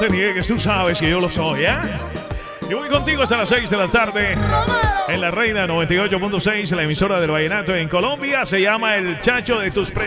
te niegues, tú sabes que yo lo soy, ¿eh? Y voy contigo hasta las 6 de la tarde en La Reina 98.6, la emisora del vallenato en Colombia. Se llama El Chacho de tus